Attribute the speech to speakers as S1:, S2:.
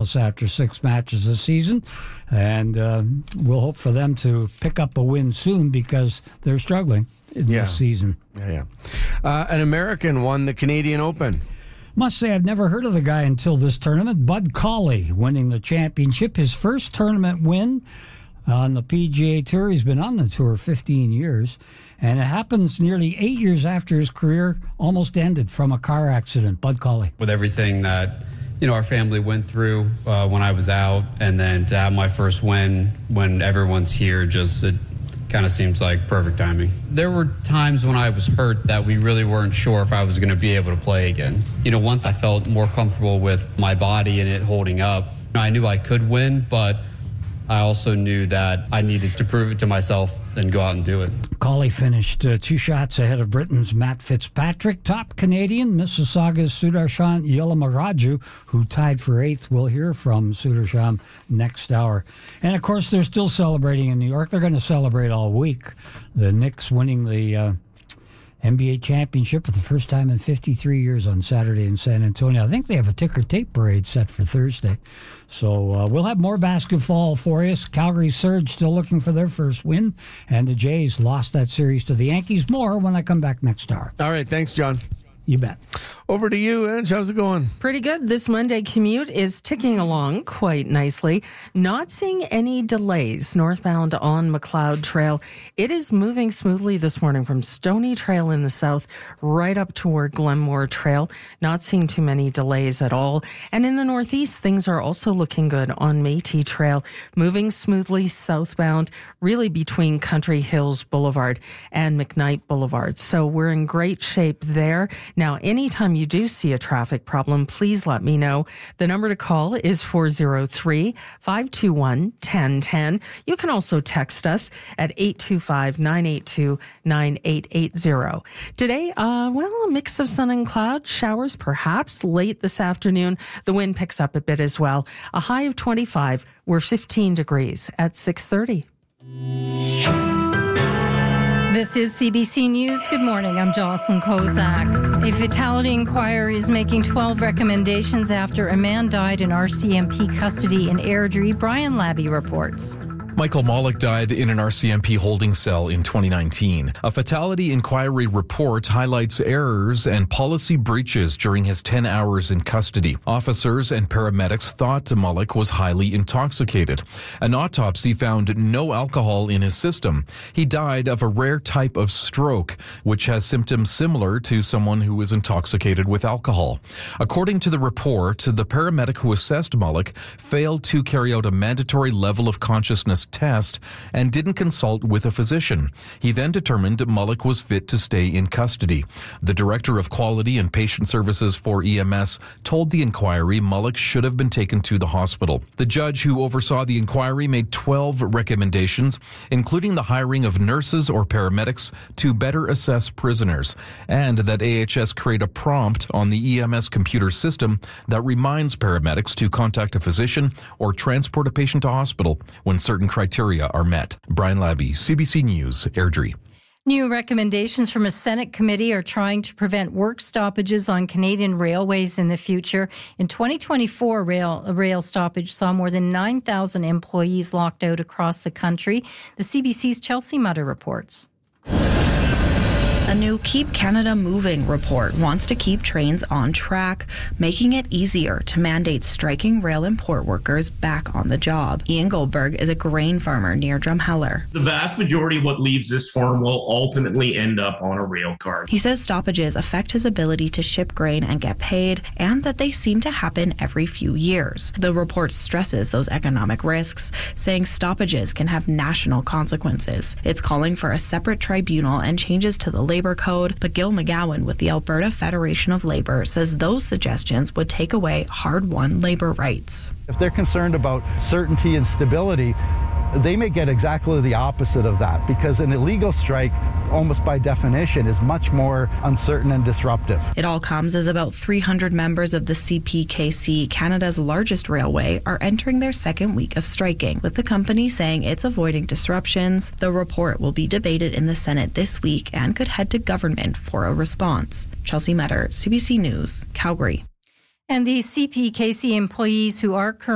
S1: Columbus after 6 matches this season. And we'll hope for them to pick up a win soon because they're struggling in this season.
S2: An American won the Canadian Open.
S1: Must say I've never heard of the guy until this tournament. Bud Cauley winning the championship. His first tournament win on the PGA Tour. He's been on the tour 15 years. And it happens nearly 8 years after his career almost ended from a car accident. Bud Cauley.
S3: With everything that, our family went through when I was out, and then to have my first win when everyone's here, it kind of seems like perfect timing. There were times when I was hurt that we really weren't sure if I was going to be able to play again. Once I felt more comfortable with my body and it holding up, I knew I could win, but I also knew that I needed to prove it to myself and go out and do it.
S1: Cauley finished 2 shots ahead of Britain's Matt Fitzpatrick. Top Canadian, Mississauga's Sudarshan Yelamaraju, who tied for 8th. We'll hear from Sudarshan next hour. And, of course, they're still celebrating in New York. They're going to celebrate all week. The Knicks winning the NBA championship for the first time in 53 years on Saturday in San Antonio. I think they have a ticker tape parade set for Thursday. So we'll have more basketball for you. Calgary Surge still looking for their first win. And the Jays lost that series to the Yankees. More when I come back next hour.
S2: All right. Thanks, John.
S1: You bet.
S2: Over to you, Ange. How's it going?
S4: Pretty good. This Monday commute is ticking along quite nicely. Not seeing any delays northbound on McLeod Trail. It is moving smoothly this morning from Stony Trail in the south right up toward Glenmore Trail. Not seeing too many delays at all. And in the northeast, things are also looking good on Métis Trail. Moving smoothly southbound, really between Country Hills Boulevard and McKnight Boulevard. So we're in great shape there. Now, anytime you do see a traffic problem, please let me know. The number to call is 403-521-1010. You can also text us at 825-982-9880. Today, a mix of sun and cloud, showers perhaps late this afternoon. The wind picks up a bit as well. A high of 25. We're 15 degrees at 6:30.
S5: This is CBC News. Good morning. I'm Jocelyn Kozak. A fatality inquiry is making 12 recommendations after a man died in RCMP custody in Airdrie. Brian Labby reports.
S6: Michael Mollick died in an RCMP holding cell in 2019. A fatality inquiry report highlights errors and policy breaches during his 10 hours in custody. Officers and paramedics thought Mollick was highly intoxicated. An autopsy found no alcohol in his system. He died of a rare type of stroke, which has symptoms similar to someone who is intoxicated with alcohol. According to the report, the paramedic who assessed Mollick failed to carry out a mandatory level of consciousness test and didn't consult with a physician. He then determined Mollick was fit to stay in custody. The Director of Quality and Patient Services for EMS told the inquiry Mollick should have been taken to the hospital. The judge who oversaw the inquiry made 12 recommendations, including the hiring of nurses or paramedics to better assess prisoners, and that AHS create a prompt on the EMS computer system that reminds paramedics to contact a physician or transport a patient to hospital when certain criteria are met. Brian Labby, CBC News, Airdrie.
S5: New recommendations from a Senate committee are trying to prevent work stoppages on Canadian railways in the future. In 2024, a rail stoppage saw more than 9,000 employees locked out across the country. The CBC's Chelsea Mutter reports.
S7: A new Keep Canada Moving report wants to keep trains on track, making it easier to mandate striking rail and port workers back on the job. Ian Goldberg is a grain farmer near Drumheller.
S8: The vast majority of what leaves this farm will ultimately end up on a rail car.
S7: He says stoppages affect his ability to ship grain and get paid, and that they seem to happen every few years. The report stresses those economic risks, saying stoppages can have national consequences. It's calling for a separate tribunal and changes to the Labor Code, but Gil McGowan with the Alberta Federation of Labor says those suggestions would take away hard-won labor rights.
S9: If they're concerned about certainty and stability, they may get exactly the opposite of that, because an illegal strike, almost by definition, is much more uncertain and disruptive.
S7: It all comes as about 300 members of the CPKC, Canada's largest railway, are entering their second week of striking, with the company saying it's avoiding disruptions. The report will be debated in the Senate this week and could head to government for a response. Chelsea Mutter, CBC News, Calgary.
S5: And the CPKC employees who are currently